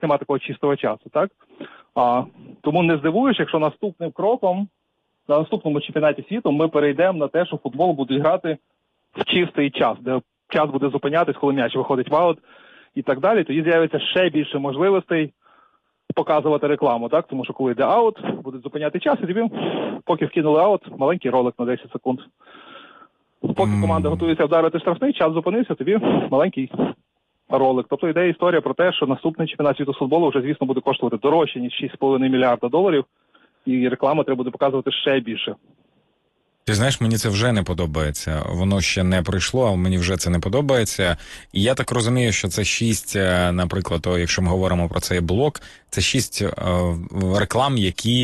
немає такого чистого часу, так? Тому не здивуєш, якщо наступним кроком, на наступному чемпіонаті світу ми перейдемо на те, що футбол будуть грати в чистий час, де час буде зупинятись, коли м'яч виходить в аут і так далі. Тоді з'явиться ще більше можливостей показувати рекламу, так? Тому що коли йде аут, будуть зупиняти час, і тобі, поки вкинули аут, маленький ролик на 10 секунд. Поки команда готується вдарити штрафний, час зупинився, тобі маленький ролик. Тобто йде історія про те, що наступний чемпіонат світу з футболу вже, звісно, буде коштувати дорожче, ніж 6,5 мільярда доларів, і рекламу треба буде показувати ще більше. Ти знаєш, мені це вже не подобається. Воно ще не прийшло, а мені вже це не подобається. І я так розумію, що це 6, наприклад, якщо ми говоримо про цей блок, це 6 реклам, які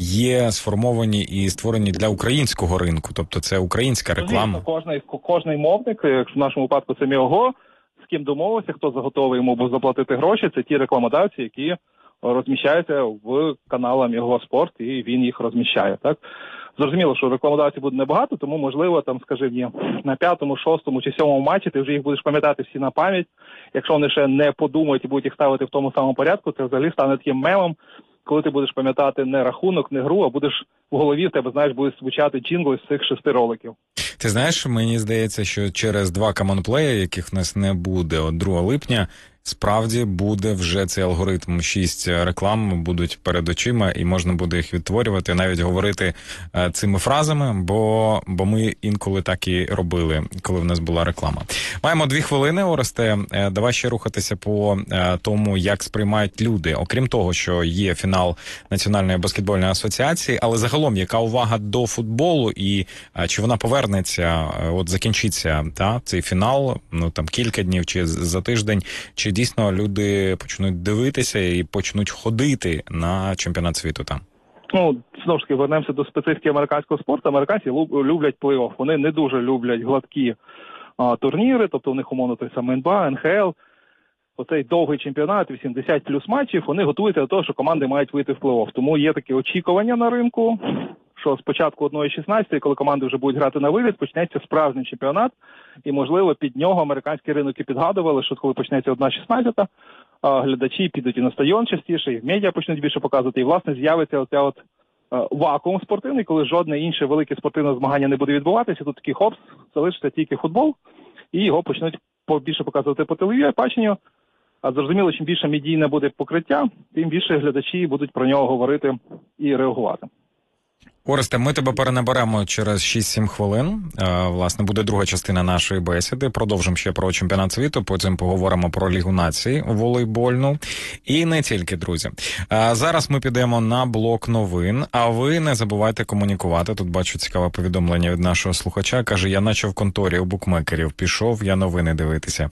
є сформовані і створені для українського ринку. Тобто це українська реклама. Кожний мовник, якщо в нашому випадку це Міого, з ким домовився, хто готовий йому був заплатити гроші, це ті рекламодавці, які розміщаються в каналах Міого Спорт, і він їх розміщає, так? Зрозуміло, що рекламодавців буде небагато, тому, можливо, там, скажи мені, на 5-му, 6-му чи 7-му матчі ти вже їх будеш пам'ятати всі на пам'ять. Якщо вони ще не подумають і будуть їх ставити в тому самому порядку, це взагалі стане таким мемом, коли ти будеш пам'ятати не рахунок, не гру, а будеш в голові, в тебе, знаєш, буде звучати джингл з цих 6 роликів. Ти знаєш, мені здається, що через 2 камонплеї, яких в нас не буде, от 2 липня, справді буде вже цей алгоритм. 6 реклам будуть перед очима, і можна буде їх відтворювати, навіть говорити цими фразами, бо ми інколи так і робили, коли в нас була реклама. Маємо 2 хвилини, Оресте. Давай ще рухатися по тому, як сприймають люди. Окрім того, що є фінал Національної баскетбольної асоціації, але загалом, яка увага до футболу і чи вона повернеться, от закінчиться цей фінал, ну там кілька днів чи за тиждень, чи дійсно люди почнуть дивитися і почнуть ходити на чемпіонат світу там? Ну, знову ж таки, вернемося до специфіки американського спорту. Американці люблять плей-офф. Вони не дуже люблять гладкі турніри, тобто у них, умовно, той самий НБА, НХЛ. Оцей довгий чемпіонат, 80 плюс матчів, вони готуються до того, що команди мають вийти в плей-офф. Тому є такі очікування на ринку, що спочатку 1/16, коли команди вже будуть грати на виліт, почнеться справжній чемпіонат. І, можливо, під нього американські ринки підгадували, що коли почнеться 1/16, глядачі підуть і на стадіон частіше, і в медіа почнуть більше показувати. І, власне, з'явиться оця от вакуум спортивний, коли жодне інше велике спортивне змагання не буде відбуватися. Тут такий хопс, залишиться тільки футбол, і його почнуть більше показувати по телебаченню. А зрозуміло, чим більше медійне буде покриття, тим більше глядачі будуть про нього говорити і реагувати. Оресте, ми тебе перенаберемо через 6-7 хвилин. Власне, буде друга частина нашої бесіди. Продовжимо ще про чемпіонат світу, потім поговоримо про Лігу націй волейбольну. І не тільки, друзі. Зараз ми підемо на блок новин, а ви не забувайте комунікувати. Тут бачу цікаве повідомлення від нашого слухача. Каже, я наче в конторі у букмекерів пішов, я новини дивитися.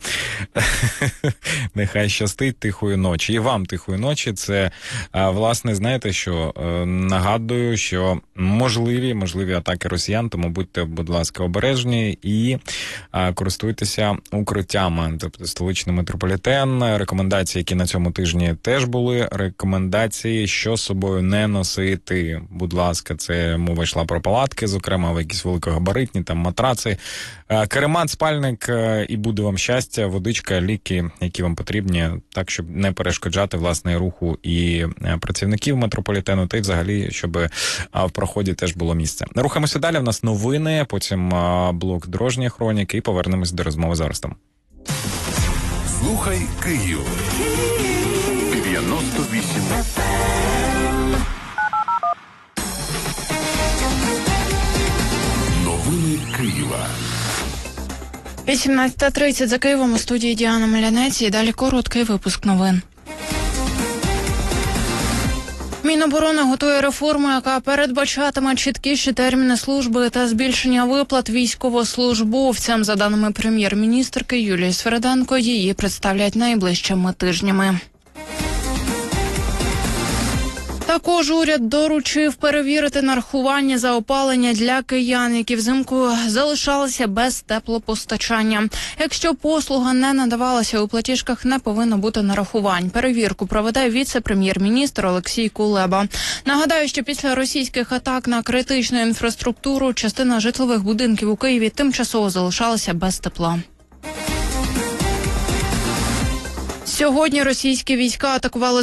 Нехай щастить, тихої ночі. І вам тихої ночі. Це, власне, знаєте що, нагадую, що можливі атаки росіян, тому будьте, будь ласка, обережні і користуйтеся укриттями. Тобто столичний метрополітен, рекомендації, які на цьому тижні теж були, рекомендації, що з собою не носити. Будь ласка, це мова йшла про палатки, зокрема, якісь великогабаритні, там матраци, каремат, спальник, і буде вам щастя, водичка, ліки, які вам потрібні, так, щоб не перешкоджати, власне, руху і працівників метрополітену, та й взагалі, щоб в проході теж було місце. Рухаємося далі, в нас новини, потім блок дорожньої хроніки і повернемось до розмови з Орестом. Слухай Київ. 98. Новини Києва. 18:30 за Києвом, у студії Діана Мелянець, і далі короткий випуск новин. Міноборони готує реформу, яка передбачатиме чіткіші терміни служби та збільшення виплат військовослужбовцям. За даними прем'єр-міністрки Юлії Свериденко, її представлять найближчими тижнями. Також уряд доручив перевірити нарахування за опалення для киян, які взимку залишалися без теплопостачання. Якщо послуга не надавалася, у платіжках не повинно бути нарахувань. Перевірку проведе віце-прем'єр-міністр Олексій Кулеба. Нагадаю, що після російських атак на критичну інфраструктуру частина житлових будинків у Києві тимчасово залишалася без тепла. Сьогодні російські війська атакували